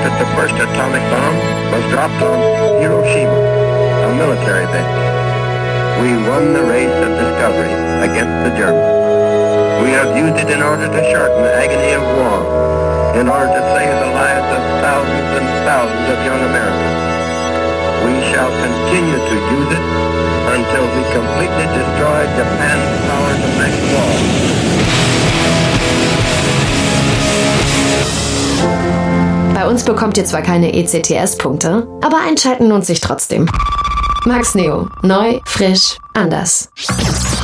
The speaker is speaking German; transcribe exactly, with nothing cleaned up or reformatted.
that the first atomic bomb was dropped on Hiroshima, a military base. We won the race of discovery against the Germans. We have used it in order to shorten the agony of war, in order to save the lives of thousands and thousands of young Americans. We shall continue to use it until we completely destroy Japan's power to make war. Bei uns bekommt ihr zwar keine E C T S-Punkte, aber einschalten lohnt sich trotzdem. Max Neo. Neu, frisch, anders.